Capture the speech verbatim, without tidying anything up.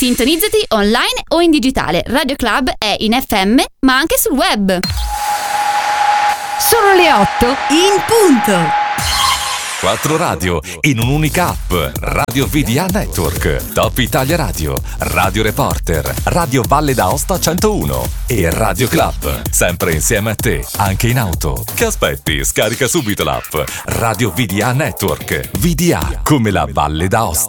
Sintonizzati online o in digitale. Radio Club è in F M, ma anche sul web. Sono le otto in punto. Quattro radio in un'unica app. Radio V D A Network, Top Italia Radio, Radio Reporter, Radio Valle d'Aosta centouno e Radio Club. Sempre insieme a te, anche in auto. Che aspetti? Scarica subito l'app Radio V D A Network. V D A come la Valle d'Aosta.